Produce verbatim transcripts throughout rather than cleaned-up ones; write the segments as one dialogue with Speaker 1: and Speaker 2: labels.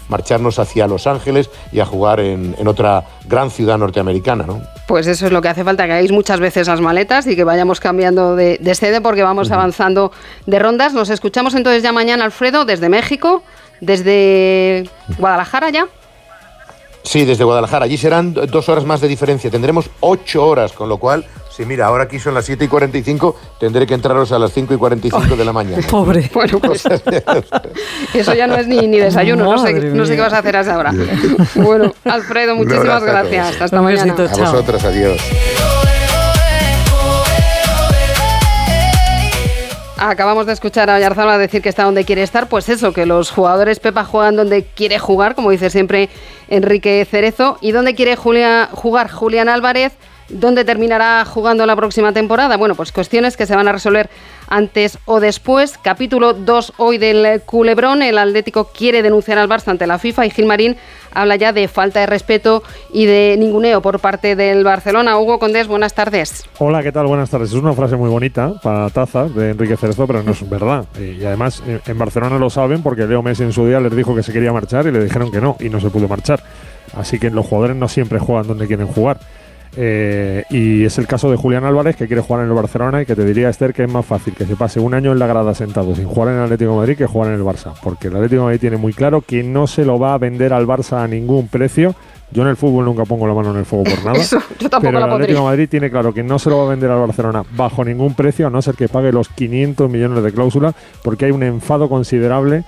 Speaker 1: marcharnos hacia Los Ángeles y a jugar en, en otra gran ciudad norteamericana, ¿no?
Speaker 2: Pues eso es lo que hace falta, que hagáis muchas veces las maletas y que vayamos cambiando de, de sede porque vamos uh-huh. avanzando de rondas. Nos escuchamos entonces ya mañana, Alfredo, desde México, desde Guadalajara ya.
Speaker 1: Sí, desde Guadalajara. Allí serán dos horas más de diferencia. Tendremos ocho horas, con lo cual, sí, mira, ahora aquí son las siete y cuarenta y cinco, tendré que entraros a las cinco y cuarenta y cinco oh, de la mañana.
Speaker 3: Pobre.
Speaker 2: Bueno, pues eso ya no es ni, ni desayuno, no sé, no sé qué vas a hacer a esa hora. Bueno, Alfredo, muchísimas gracias. Hasta mañana.
Speaker 1: A vosotras, adiós.
Speaker 2: Acabamos de escuchar a Oyarzabal decir que está donde quiere estar, pues eso, que los jugadores Pepa juegan donde quiere jugar, como dice siempre Enrique Cerezo, y donde quiere Julia, jugar Julián Álvarez, ¿dónde terminará jugando la próxima temporada? Bueno, pues cuestiones que se van a resolver antes o después. Capítulo dos hoy del Culebrón. El Atlético quiere denunciar al Barça ante la FIFA y Gilmarín habla ya de falta de respeto y de ninguneo por parte del Barcelona. Hugo Condés, buenas tardes.
Speaker 4: Hola, ¿qué tal? Buenas tardes. Es una frase muy bonita para tazas de Enrique Cerezo, pero no es verdad. Y además en Barcelona lo saben porque Leo Messi en su día les dijo que se quería marchar y le dijeron que no y no se pudo marchar. Así que los jugadores no siempre juegan donde quieren jugar. Eh, y es el caso de Julián Álvarez, que quiere jugar en el Barcelona y que te diría, Esther, que es más fácil que se pase un año en la grada sentado sin jugar en el Atlético de Madrid que jugar en el Barça, porque el Atlético de Madrid tiene muy claro que no se lo va a vender al Barça a ningún precio. Yo en el fútbol nunca pongo la mano en el fuego por nada.
Speaker 2: Eso, yo tampoco
Speaker 4: pero
Speaker 2: la
Speaker 4: el Atlético de Madrid tiene claro que no se lo va a vender al Barcelona bajo ningún precio, a no ser que pague los quinientos millones de cláusula, porque hay un enfado considerable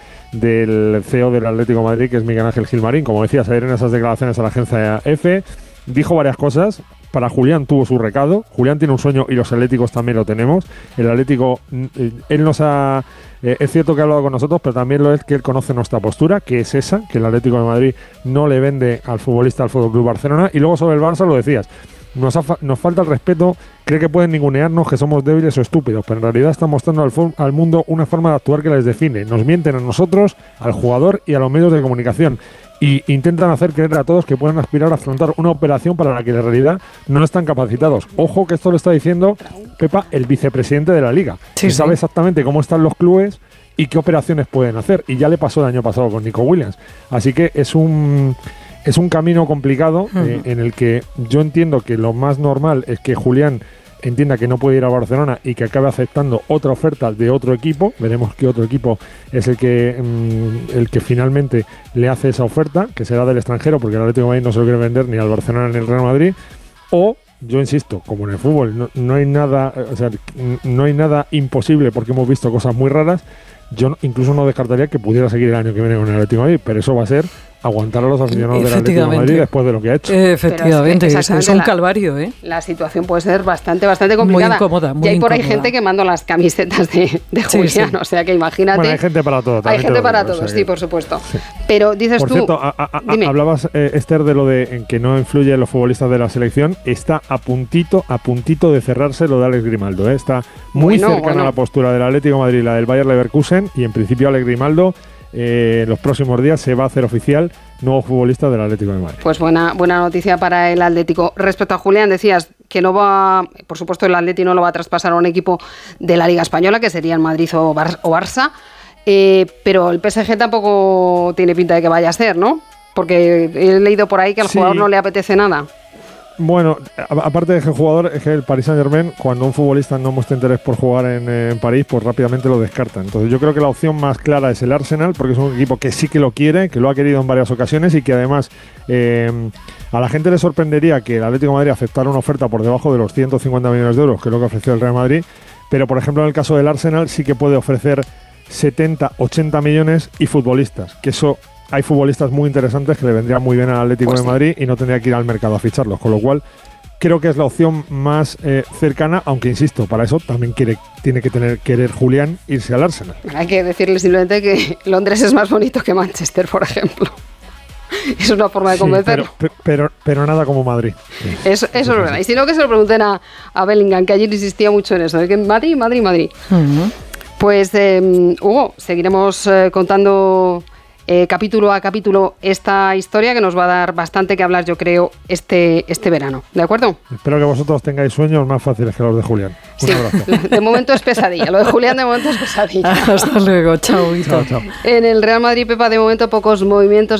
Speaker 4: del C E O del Atlético de Madrid, que es Miguel Ángel Gilmarín. Como decías ayer en esas declaraciones a la agencia EFE, dijo varias cosas. Para Julián tuvo su recado. Julián tiene un sueño y los atléticos también lo tenemos. El Atlético, él nos ha... Eh, es cierto que ha hablado con nosotros, pero también lo es que él conoce nuestra postura, que es esa, que el Atlético de Madrid no le vende al futbolista al F C Barcelona. Y luego sobre el Barça lo decías, nos, ha, nos falta el respeto, cree que pueden ningunearnos, que somos débiles o estúpidos, pero en realidad están mostrando al, al mundo una forma de actuar que les define. Nos mienten a nosotros, al jugador y a los medios de comunicación. Y intentan hacer creer a todos que pueden aspirar a afrontar una operación para la que en realidad no están capacitados. Ojo que esto lo está diciendo Pepa, el vicepresidente de la Liga, sí, que sí. sabe exactamente cómo están los clubes y qué operaciones pueden hacer. Y ya le pasó el año pasado con Nico Williams. Así que es un... Es un camino complicado uh-huh. eh, en el que yo entiendo que lo más normal es que Julián entienda que no puede ir a Barcelona y que acabe aceptando otra oferta de otro equipo. Veremos qué otro equipo es el que mmm, el que finalmente le hace esa oferta, que será del extranjero, porque el Atlético de Madrid no se lo quiere vender ni al Barcelona ni al Real Madrid. O, yo insisto, como en el fútbol no, no hay nada, o sea, no hay nada imposible porque hemos visto cosas muy raras. Yo incluso no descartaría que pudiera seguir el año que viene con el Atlético de Madrid, pero eso va a ser aguantar a los aficionados del Atlético de Madrid después de lo que ha hecho.
Speaker 3: Efectivamente, es, que es un calvario, ¿eh?
Speaker 2: La situación puede ser bastante, bastante complicada.
Speaker 3: Muy incómoda, muy
Speaker 2: Y hay por
Speaker 3: incómoda.
Speaker 2: ahí gente quemando las camisetas de, de
Speaker 3: sí,
Speaker 2: Julián,
Speaker 3: sí.
Speaker 2: o sea que imagínate.
Speaker 4: Bueno, hay gente para todo.
Speaker 2: Hay gente para
Speaker 4: todo,
Speaker 2: todos,
Speaker 4: o sea
Speaker 2: sí,
Speaker 4: que...
Speaker 2: por supuesto.
Speaker 4: Sí.
Speaker 2: Pero dices
Speaker 4: por
Speaker 2: tú...
Speaker 4: Por cierto, a, a, a, hablabas, eh, Esther, de lo de en que no influye en los futbolistas de la selección. Está a puntito, a puntito de cerrarse lo de Alex Grimaldo, ¿eh? Está muy bueno, cercana bueno. a la postura del Atlético de Madrid y la del Bayer Leverkusen, y en principio Alex Grimaldo eh, en los próximos días se va a hacer oficial nuevo futbolista del Atlético de Madrid.
Speaker 2: Pues buena, buena noticia para el Atlético. Respecto a Julián, decías que no va, por supuesto el Atlético no lo va a traspasar a un equipo de la Liga Española, que sería el Madrid o, Bar- o Barça, eh, pero el P S G tampoco tiene pinta de que vaya a ser, ¿no? Porque he leído por ahí que al
Speaker 4: sí.
Speaker 2: jugador no le apetece nada.
Speaker 4: Bueno, aparte de que el jugador, es que el Paris Saint-Germain, cuando un futbolista no muestra interés por jugar en, en París, pues rápidamente lo descarta. Entonces yo creo que la opción más clara es el Arsenal, porque es un equipo que sí que lo quiere, que lo ha querido en varias ocasiones y que además eh, a la gente le sorprendería que el Atlético de Madrid aceptara una oferta por debajo de los ciento cincuenta millones de euros, que es lo que ofreció el Real Madrid, pero por ejemplo en el caso del Arsenal sí que puede ofrecer setenta, ochenta millones y futbolistas, que eso... Hay futbolistas muy interesantes que le vendrían muy bien al Atlético pues de Madrid y no tendría que ir al mercado a ficharlos, con lo cual creo que es la opción más eh, cercana, aunque insisto, para eso también quiere, tiene que tener querer Julián irse al Arsenal.
Speaker 2: Hay que decirle simplemente que Londres es más bonito que Manchester, por ejemplo. Es una forma de convencerlo.
Speaker 4: Sí, pero, pero, pero nada como Madrid.
Speaker 2: Eso, eso es verdad. Y si no, que se lo pregunten a, a Bellingham, que ayer insistía mucho en eso, de que Madrid, Madrid, Madrid. Uh-huh. Pues, eh, Hugo, seguiremos eh, contando... Eh, capítulo a capítulo esta historia que nos va a dar bastante que hablar, yo creo, este, este verano. ¿De acuerdo?
Speaker 4: Espero que vosotros tengáis sueños más fáciles que los de Julián. Un
Speaker 2: sí,
Speaker 4: abrazo.
Speaker 2: De momento es pesadilla. Lo de Julián de momento es pesadilla.
Speaker 3: Hasta luego. Chao,
Speaker 4: chao, chao.
Speaker 2: En el Real Madrid, Pepa, de momento pocos movimientos.